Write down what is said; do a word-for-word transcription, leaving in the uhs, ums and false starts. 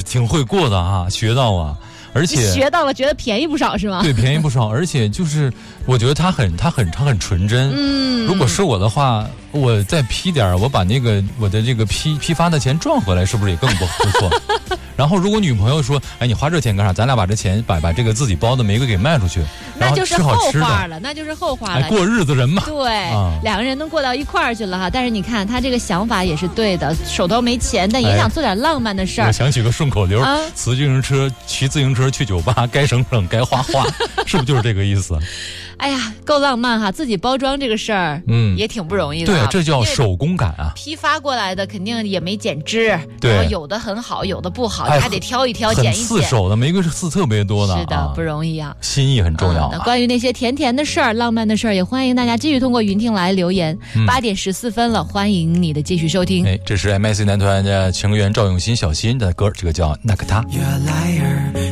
挺会过的啊，学到啊。而且学到了，觉得便宜不少是吗？ 对，便宜不少，而且就是我觉得他很他很他很纯真。 嗯， 如果是我的话，我再批点，我把那个我的这个批批发的钱赚回来，是不是也更不不错？然后如果女朋友说，哎，你花这钱干啥？咱俩把这钱把把这个自己包的玫瑰给卖出去，然后吃好吃的， 那就是后话了，那就是后话了。 哎，过日子人嘛。 对， 啊、 两个人能过到一块儿去了哈。但是你看他这个想法也是对的，手头没钱，但也想做点浪漫的事儿。 哎、我想起个顺口溜： 啊、 骑自行车骑自行车去酒吧，该省省该花花，是不是就是这个意思？ 哎呀，够浪漫哈！自己包装这个事儿，嗯，也挺不容易的。 对，这叫手工感啊。 批发过来的肯定也没剪枝， 对， 然后有的很好，有的不好，你还得挑一挑，剪一剪。 刺手的玫瑰是刺特别多的， 是的，啊、不容易啊。 心意很重要、啊嗯。那关于那些甜甜的事儿、浪漫的事儿，也欢迎大家继续通过云听来留言。八、嗯、点十四分了，欢迎你的继续收听。 哎，这是 M I C 男团的成员赵永新、小新的歌，这个叫《那个他》。